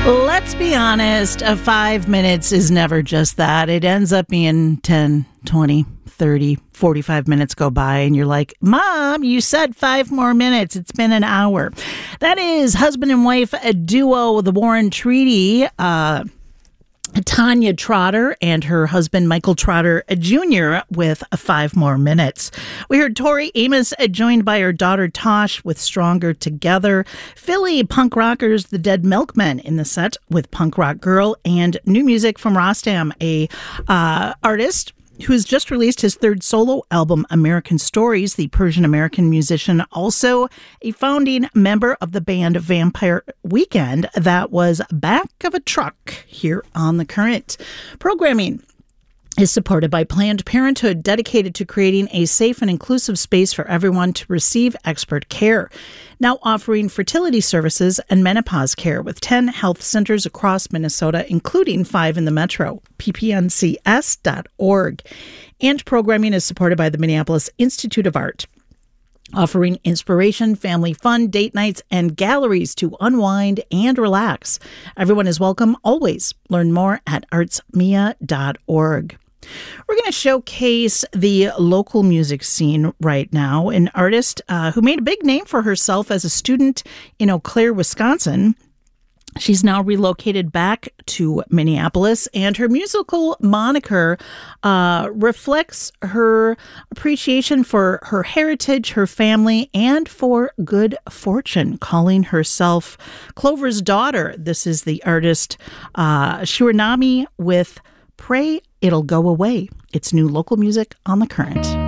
Let's be honest, 5 minutes is never just that. It ends up being 10, 20, 30, 45 minutes go by and you're like, Mom, you said 5 more minutes. It's been an hour. That is husband and wife duo, the Warren Treaty, Tanya Trotter and her husband, Michael Trotter Jr., with 5 more minutes. We heard Tori Amos joined by her daughter Tosh with Stronger Together. Philly punk rockers, the Dead Milkmen, in the set with Punk Rock Girl, and new music from Rostam, a artist who's just released his 3rd solo album, American Stories, the Persian-American musician, also a founding member of the band Vampire Weekend, that was back of a truck here on The Current. Programming is supported by Planned Parenthood, dedicated to creating a safe and inclusive space for everyone to receive expert care. Now offering fertility services and menopause care with 10 health centers across Minnesota, including 5 in the metro, ppncs.org. And programming is supported by the Minneapolis Institute of Art, offering inspiration, family fun, date nights, and galleries to unwind and relax. Everyone is welcome always. Learn more at artsmia.org. We're going to showcase the local music scene right now. An artist who made a big name for herself as a student in Eau Claire, Wisconsin. She's now relocated back to Minneapolis, and her musical moniker reflects her appreciation for her heritage, her family, and for good fortune, calling herself Clover's Daughter. This is the artist Shuranami with Pray It'll Go Away. It's new local music on The Current.